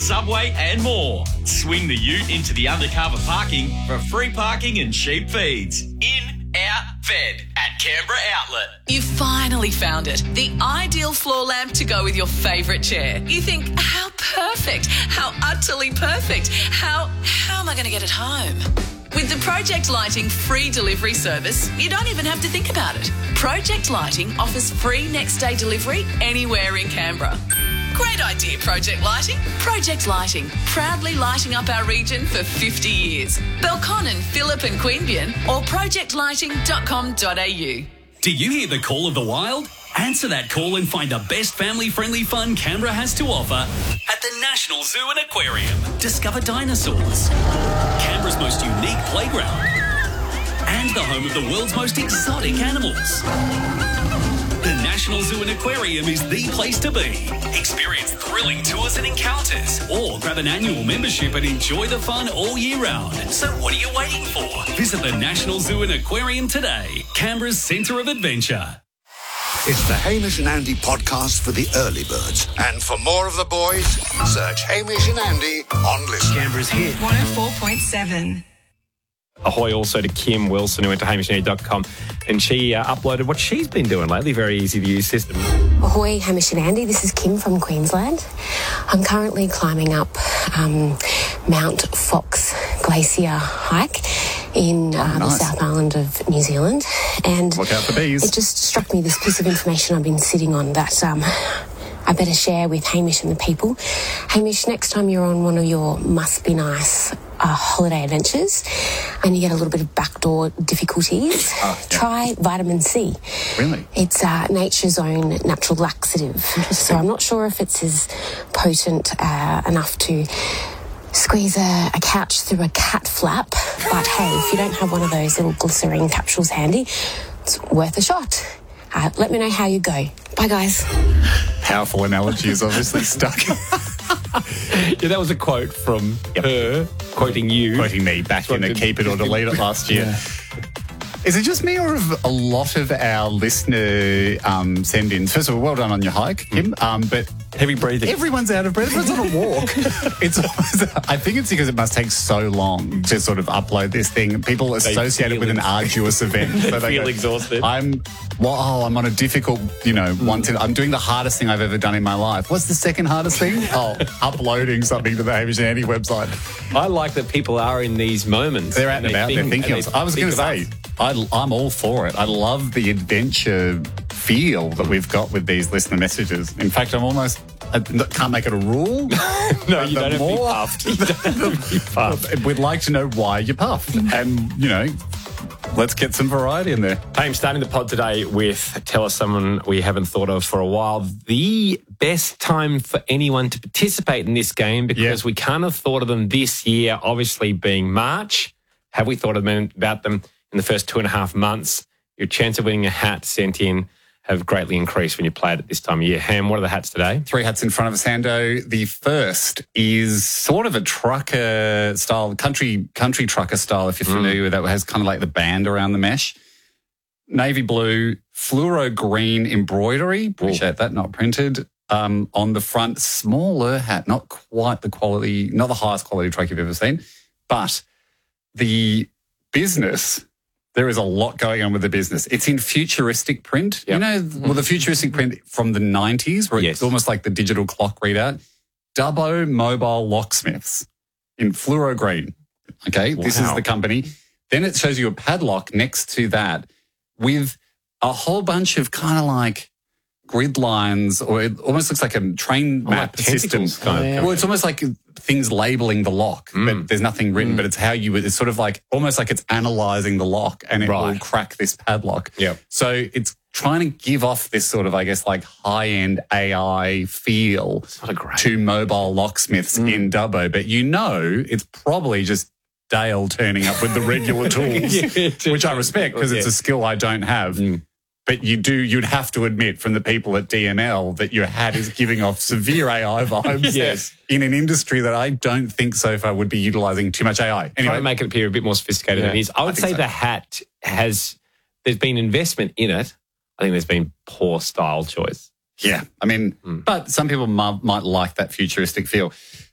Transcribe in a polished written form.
Subway and more. Swing the ute into the undercover parking for free parking and cheap feeds. In, out, fed at Canberra Outlet. You finally found it. The ideal floor lamp to go with your favourite chair. You think, how perfect, how utterly perfect, how am I going to get it home? With the Project Lighting free delivery service, you don't even have to think about it. Project Lighting offers free next day delivery anywhere in Canberra. Great idea, Project Lighting. Project Lighting, proudly lighting up our region for 50 years. Belconnen, Phillip and Queanbeyan or projectlighting.com.au. Do you hear the call of the wild? Answer that call and find the best family-friendly fun Canberra has to offer at the National Zoo and Aquarium. Discover dinosaurs, Canberra's most unique playground, and the home of the world's most exotic animals. The National Zoo and Aquarium is the place to be. Experience thrilling tours and encounters, or grab an annual membership and enjoy the fun all year round. So what are you waiting for? Visit the National Zoo and Aquarium today, Canberra's centre of adventure. It's the Hamish and Andy podcast for the early birds. And for more of the boys, search Hamish and Andy on Listen. Canberra's hit 104.7. Ahoy also to Kim Wilson, who went to hamishandandy.com, and she uploaded what she's been doing lately. Very easy to use system. Ahoy, Hamish and Andy. This is Kim from Queensland. I'm currently climbing up Mount Fox Glacier hike in the South Island of New Zealand. And look out for bees. It just struck me, this piece of information I've been sitting on, that I better share with Hamish and the people. Hamish, next time you're on one of your must be nice holiday adventures and you get a little bit of backdoor difficulties, try vitamin C. Really? It's nature's own natural laxative. So I'm not sure if it's as potent enough to squeeze a couch through a cat flap, but hey, if you don't have one of those little glycerine capsules handy, it's worth a shot. Let me know how you go. Bye, guys. Powerful analogy is obviously stuck. Yeah, that was a quote from her, quoting you. Quoting me back in the Keep It or Delete It last year. Yeah. Is it just me, or have a lot of our listener send-ins? First of all, well done on your hike, Kim. But heavy breathing. Everyone's out of breath. Everyone's on a walk. I think it's because it must take so long to sort of upload this thing. People associate it with an arduous event. So they feel exhausted. I'm on a difficult, I'm doing the hardest thing I've ever done in my life. What's the second hardest thing? Uploading something to the Hamish and Andy website. I like that people are in these moments. They're out and about. They're thinking. I was going to say, I'm all for it. I love the adventure feel that we've got with these listener messages. In fact, I can't make it a rule. No, you don't have to be puffed. You don't have to be puffed. We'd like to know why you're puffed. And, let's get some variety in there. Hey, I'm starting the pod today with tell us someone we haven't thought of for a while. The best time for anyone to participate in this game, because we can't have thought of them this year, obviously being March. Have we thought about them in the first 2.5 months? Your chance of winning a hat sent in have greatly increased when you play it at this time of year. Ham, what are the hats today? 3 hats in front of us, Hando. The first is sort of a trucker style, country trucker style, if you're familiar with that. It has kind of like the band around the mesh. Navy blue, fluoro green embroidery. Appreciate that, not printed. On the front, smaller hat, not quite the quality, not the highest quality truck you've ever seen. But the business... There is a lot going on with the business. It's in futuristic print. Yep. The futuristic print from the 90s, where it's almost like the digital clock readout. Dubbo Mobile Locksmiths in fluoro green. Okay, This is the company. Then it shows you a padlock next to that with a whole bunch of kind of like grid lines, or it almost looks like a train map system. Well, it's almost like things labeling the lock, but there's nothing written, but it's how it's sort of like, almost like it's analysing the lock and it will crack this padlock. Yep. So it's trying to give off this sort of, I guess, like high-end AI feel to mobile locksmiths in Dubbo, but it's probably just Dale turning up with the regular tools, which I respect because it's a skill I don't have. But you'd have to admit from the people at DNL that your hat is giving off severe AI vibes in an industry that I don't think so far would be utilising too much AI. Anyway, try to make it appear a bit more sophisticated than it is. I would say the hat there's been investment in it. I think there's been poor style choice. Yeah, but some people might like that futuristic feel.